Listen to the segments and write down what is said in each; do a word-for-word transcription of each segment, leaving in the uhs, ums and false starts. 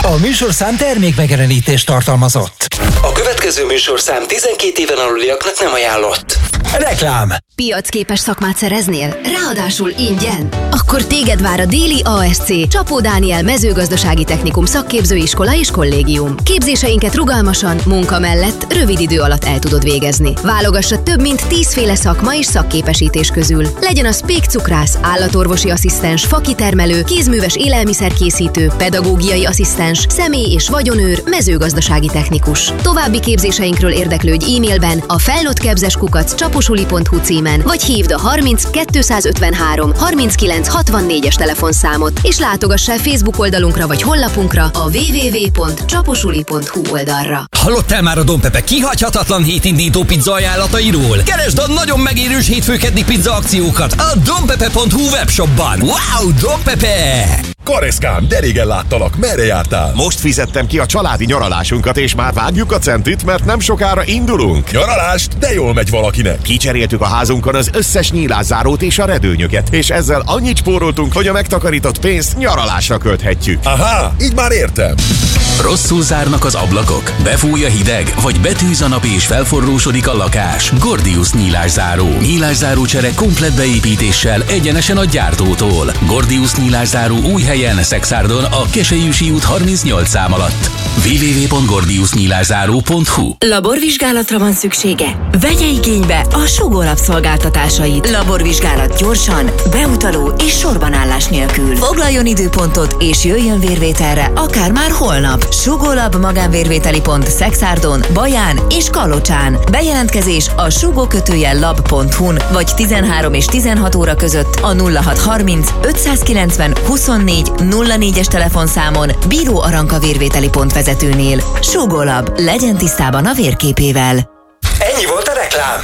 A műsorszám termékmegjelenítést tartalmazott. A következő műsorszám tizenkét éven aluliaknak nem ajánlott. Reklám. Piacképes szakmát szereznél? Ráadásul ingyen? Akkor téged vár a Déli á es cé Csapó Dániel mezőgazdasági technikum szakképzőiskola és kollégium. Képzéseinket rugalmasan, munka mellett rövid idő alatt el tudod végezni. Válogassa több mint tízféle szakma és szakképesítés közül. Legyen az pékcukrász, állatorvosi asszisztens, fakitermelő, kézműves élelmiszerkészítő, pedagógiai asszisztens, személy- és vagyonőr, mezőgazdasági technikus. További képzéseinkről érdeklődj e-mailben a felnőttképzés kukac csaposuli pont hu címen, vagy hívd a harminc kétszázötvenhárom harminckilenc hatvannégyes telefonszámot, és látogass el Facebook oldalunkra vagy honlapunkra a double-u double-u double-u pont csaposuli pont hu oldalra. Hallottál már a Don Pepe kihagyhatatlan hétindító pizza ajánlatairól? Keresd a nagyon megérős hétfőkeddi pizza akciókat a donpepe pont hu webshopban. Wow, Don Pepe! Kareszkám, de régen láttalak, merre jártál? Most fizettem ki a családi nyaralásunkat, és már vágjuk a centit, mert nem sokára indulunk. Nyaralást? De jól megy valakinek. Kicseréltük a házunkon az összes nyílászárót és a redőnyöket, és ezzel annyit spóroltunk, hogy a megtakarított pénzt nyaralásra költhetjük. Aha, így már értem. Rosszul zárnak az ablakok, befúj a hideg, vagy betűz a nap és felforrósodik a lakás. Gordius nyílászáró. Nyílászáró csere komplett beépítéssel egyenesen a gyártótól. Gordius nyílászáró új helyen, Szexárdon, a Keselyűsi út harmincnyolc szám alatt. double-u double-u double-u pont gordius nyílászáró pont hu. Laborvizsgálatra van szüksége? Vegye igénybe a Sugó Lab szolgáltatásait. Laborvizsgálat gyorsan, beutaló és sorbanállás nélkül. Foglaljon időpontot és jöjjön vérvételre, akár már holnap. Sugó Lab magánvérvételi pont Szexárdon, Baján és Kalocsán. Bejelentkezés a sugó kötőjel lab pont hu-n vagy tizenhárom és tizenhat óra között a nulla hat harminc ötszázkilencven huszonnégy nulla négyes telefonszámon Bíró Aranka vérvételi pont vezetőnél. Sugó Lab, legyen tisztában a vérképével. Ennyi volt a reklám.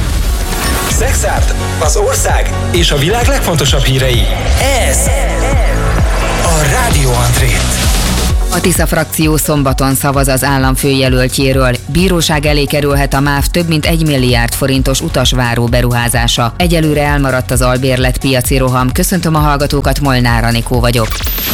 Szexárd, az ország és a világ legfontosabb hírei. Ez a Rádió André. A Tisza frakció szombaton szavaz az államfőjelöltjéről. Bíróság elé kerülhet a MÁV több mint egy milliárd forintos utasváró beruházása. Egyelőre elmaradt az albérlet piaci roham. Köszöntöm a hallgatókat, Molnár Anikó vagyok.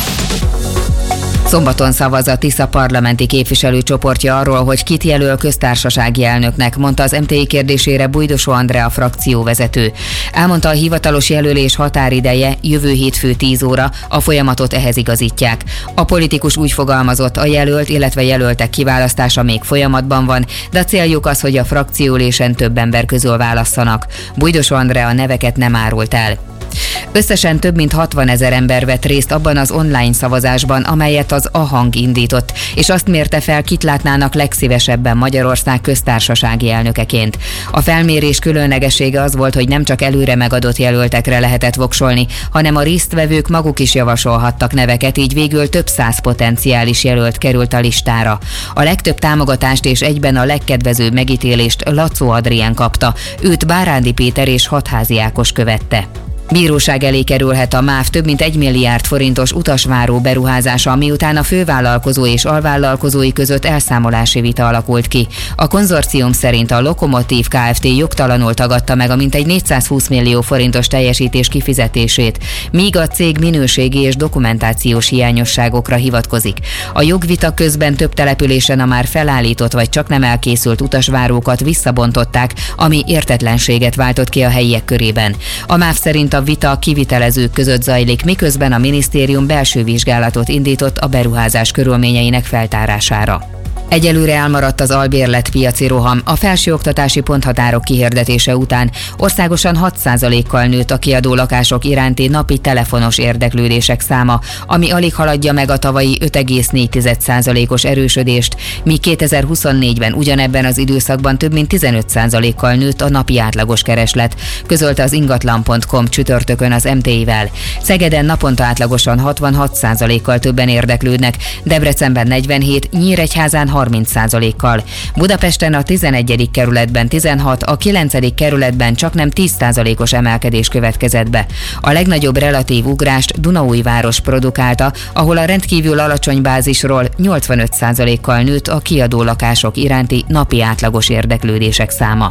Szombaton szavaz a Tisza parlamenti képviselőcsoportja arról, hogy kit jelöl köztársasági elnöknek, mondta az em té i kérdésére Bujdosó Andrea frakcióvezető. Elmondta, a hivatalos jelölés határideje jövő hétfő tíz óra, a folyamatot ehhez igazítják. A politikus úgy fogalmazott, a jelölt, illetve jelöltek kiválasztása még folyamatban van, de a céljuk az, hogy a frakcióülésen több ember közül válasszanak. Bujdosó Andrea a neveket nem árult el. Összesen több mint hatvanezer ember vett részt abban az online szavazásban, amelyet az A-hang indított, és azt mérte fel, kit látnának legszívesebben Magyarország köztársasági elnökeként. A felmérés különlegessége az volt, hogy nem csak előre megadott jelöltekre lehetett voksolni, hanem a résztvevők maguk is javasolhattak neveket, így végül több száz potenciális jelölt került a listára. A legtöbb támogatást és egyben a legkedvezőbb megítélést Lacó Adrien kapta, őt Bárándi Péter és Hatházi Ákos követte. Bíróság elé kerülhet a MÁV több mint egy milliárd forintos utasváró beruházása, miután a fővállalkozó és alvállalkozói között elszámolási vita alakult ki. A konzorcium szerint a Lokomotív Kft. Jogtalanul tagadta meg a mintegy négyszázhúsz millió forintos teljesítés kifizetését, míg a cég minőségi és dokumentációs hiányosságokra hivatkozik. A jogvita közben több településen a már felállított vagy csak nem elkészült utasvárókat visszabontották, ami értetlenséget váltott ki a helyiek körében. A MÁV szerint a vita a kivitelezők között zajlik, miközben a minisztérium belső vizsgálatot indított a beruházás körülményeinek feltárására. Egyelőre elmaradt az albérlet piaci roham. A felsőoktatási ponthatárok kihirdetése után országosan hat százalékkal nőtt a kiadó lakások iránti napi telefonos érdeklődések száma, ami alig haladja meg a tavalyi öt egész négy százalékos erősödést, míg kétezer-huszonnégyben ugyanebben az időszakban több mint tizenöt százalékkal nőtt a napi átlagos kereslet, közölte az ingatlan pont com csütörtökön az em té i-vel. Szegeden naponta átlagosan hatvanhat százalékkal többen érdeklődnek, Debrecenben negyvenhét, Nyíregyházán harminc százalékkal. Budapesten a tizenegyedik kerületben tizenhat, a kilencedik kerületben csaknem tíz százalékos emelkedés következett be. A legnagyobb relatív ugrást Dunaújváros produkálta, ahol a rendkívül alacsony bázisról nyolcvanöt százalékkal nőtt a kiadó lakások iránti napi átlagos érdeklődések száma.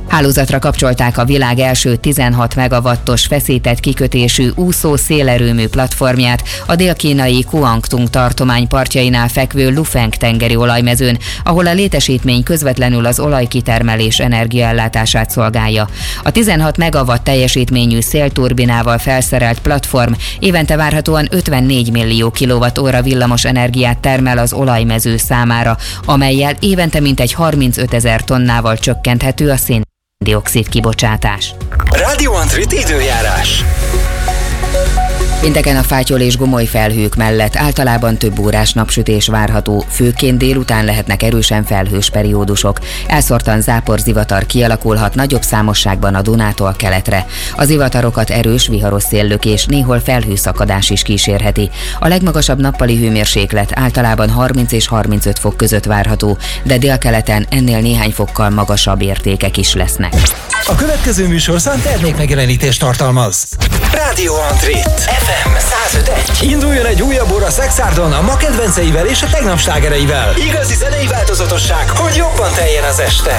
Hálózatra kapcsolták a világ első tizenhat megawattos feszített kikötésű úszó szélerőmű platformját a dél-kínai Kuangtung tartomány partjainál fekvő Lufeng tengeri olajmezőn, ahol a létesítmény közvetlenül az olajkitermelés energiaellátását szolgálja. A tizenhat megawatt teljesítményű szélturbinával felszerelt platform évente várhatóan ötvennégy millió kilowatt-óra villamos energiát termel az olajmező számára, amellyel évente mintegy harmincötezer tonnával csökkenthető a szén dioxid kibocsátás. Radio Antrit időjárás. Pénteken a fátyol és gomoly felhők mellett általában több órás napsütés várható, főként délután lehetnek erősen felhős periódusok. Elszórtan záporzivatar kialakulhat nagyobb számosságban a Dunától keletre. Az zivatarokat erős, viharos széllök és néhol felhőszakadás is kísérheti. A legmagasabb nappali hőmérséklet általában harminc és harmincöt fok között várható, de délkeleten ennél néhány fokkal magasabb értékek is lesznek. A következő műsorszám termékmegjelenítést tartalmaz. Radio Antrit ef em száz öt egy. Induljon egy újabb óra Szexárdon a ma kedvenceivel és a tegnap slágereivel. Igazi zenei változatosság, hogy jobban teljen az este.